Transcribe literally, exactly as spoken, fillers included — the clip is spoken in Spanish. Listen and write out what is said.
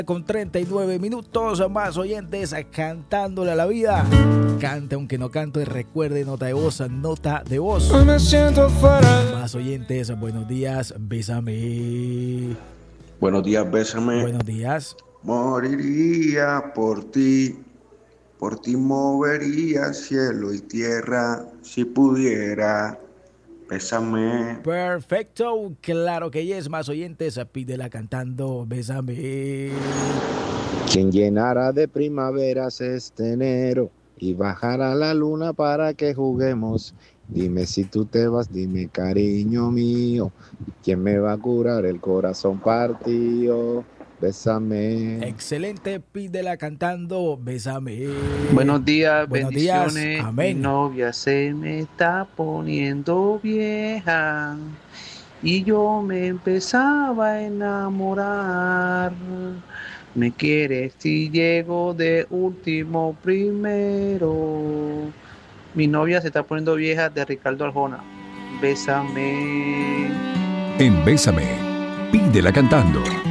Con treinta y nueve minutos más oyentes cantándole a la vida. Cante aunque no cante, recuerde nota de voz, nota de voz. Me siento fuera. Más oyentes, buenos días, bésame. Buenos días, bésame. Buenos días. Moriría por ti, por ti movería cielo y tierra, si pudiera. Bésame. Perfecto, claro que yes, más oyentes, pídela cantando, bésame. Quien llenara de primaveras este enero y bajara la luna para que juguemos. Dime si tú te vas, dime cariño mío, ¿quién me va a curar el corazón partido? Bésame. Excelente, pídela cantando, bésame. Buenos días, Buenos bendiciones. días, amén. Mi novia se me está poniendo vieja y yo me empezaba a enamorar. Me quiere si llego de último primero. Mi novia se está poniendo vieja, de Ricardo Arjona. Bésame. En Bésame, pídela cantando.